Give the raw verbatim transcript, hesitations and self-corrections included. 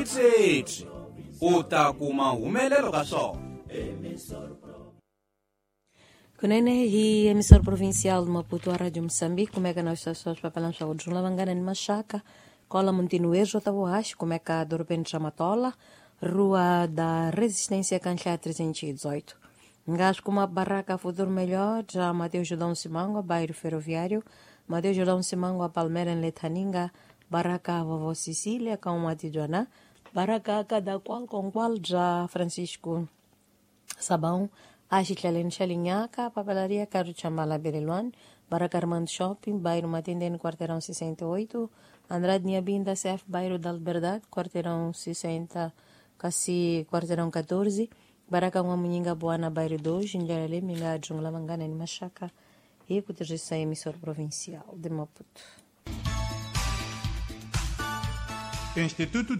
vuxokoxikitsetsi u ta kuma humelelo ka swona. Kunene hi emissora provincial de Maputo a Rádio Moçambique, como é que nós estamos para falar sobre o Jula Mangana de Machaca, cola Montinuejo, Otavo Hash, como é que a Dorpen Chamatola, Rua da Resistência Canchá trezentos e dezoito. Ngás com uma barraca futuro melhor, já Mateus Jordão Simango, bairro ferroviário, Mateus Jordão Simango, a Palmeira em Letaninga, barraca Vovó Sicília, com uma Tijuana, barraca cada qual com qual já Francisco Sabão, Ashi Chalin Chalinhaca, Papelaria Caro Chambala Beriluan, Barraca Armando Shopping, bairro Matendene, quarteirão sessenta e oito, Andrade Niabinda, C F, bairro da Liberdade, quarteirão sessenta, Cassi, quarteirão catorze, Barraca Muamuninga Boana, bairro dois, Injarale, Minga, Jungla Mangana, em Machaca, e Cutirgissa, emissor provincial de Maputo. Instituto